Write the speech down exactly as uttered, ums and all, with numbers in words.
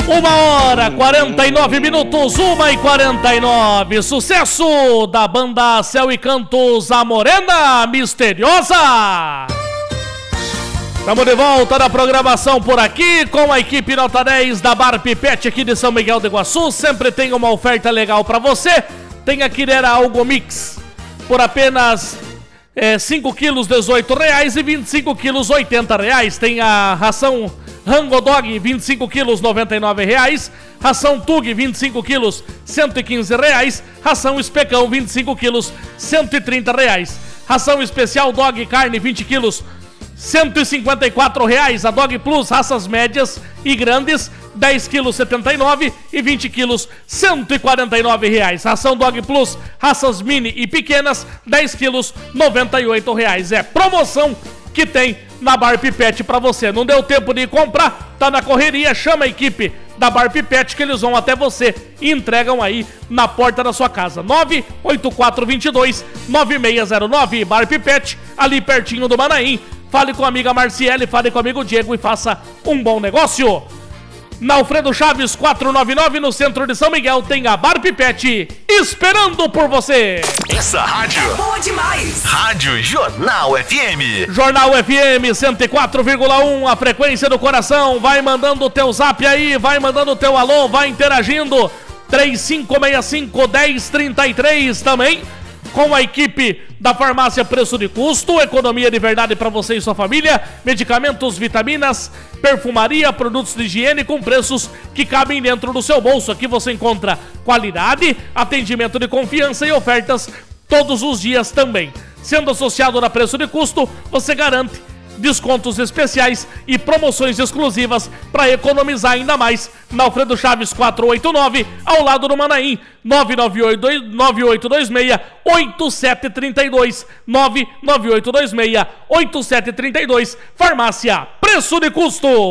Uma hora, quarenta e nove minutos, uma e quarenta e nove. Sucesso da banda Céu e Cantos, A Morena Misteriosa. Estamos de volta na programação por aqui com a equipe nota dez da Bar Pipete aqui de São Miguel do Iguaçu. Sempre tem uma oferta legal para você. Tem a Quirera Algo Mix por apenas é, cinco quilos, dezoito reais, e vinte e cinco quilos, oitenta reais. Tem a ração Rango Dog, vinte e cinco quilos, noventa e nove reais. Ração Tug, vinte e cinco quilos, cento e quinze reais. Ração Especão, vinte e cinco quilos, cento e trinta reais. Ração Especial Dog Carne, vinte quilos, cento e cinquenta e quatro reais. A Dog Plus, raças médias e grandes, dez quilos, setenta e nove reais, e vinte quilos, cento e quarenta e nove reais. Ração Dog Plus, raças mini e pequenas, dez quilos, noventa e oito reais. É promoção que tem na Bar Pipete pra você. Não deu tempo de comprar? Tá na correria? Chama a equipe da Bar Pipete que eles vão até você e entregam aí na porta da sua casa. nove oito quatro dois dois, nove seis zero nove. Bar Pipete, ali pertinho do Manaim. Fale com a amiga Marciele, fale com o amigo Diego e faça um bom negócio. Na Alfredo Chaves quatrocentos e noventa e nove, no centro de São Miguel, tem a Bar Pipete esperando por você. Essa rádio é boa demais. Rádio Jornal F M. Jornal F M cento e quatro vírgula um, a frequência do coração. Vai mandando o teu zap aí, vai mandando o teu alô, vai interagindo. três cinco seis cinco, um zero três três também. Com a equipe da Farmácia Preço de Custo, economia de verdade para você e sua família, medicamentos, vitaminas, perfumaria, produtos de higiene com preços que cabem dentro do seu bolso. Aqui você encontra qualidade, atendimento de confiança e ofertas todos os dias também. Sendo associado na Preço de Custo, você garante descontos especiais e promoções exclusivas para economizar ainda mais. Na Alfredo Chaves quatrocentos e oitenta e nove, ao lado do Manaim. Nove nove oito dois seis, oito sete três dois, nove nove oito dois seis, oito sete três dois. Farmácia Preço de Custo.